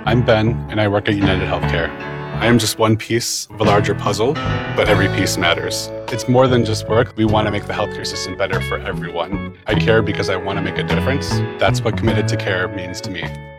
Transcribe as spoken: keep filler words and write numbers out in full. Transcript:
I'm Ben, and I work at United Healthcare. I am just one piece of a larger puzzle, but every piece matters. It's more than just work. We want to make the healthcare system better for everyone. I care because I want to make a difference. That's what committed to care means to me.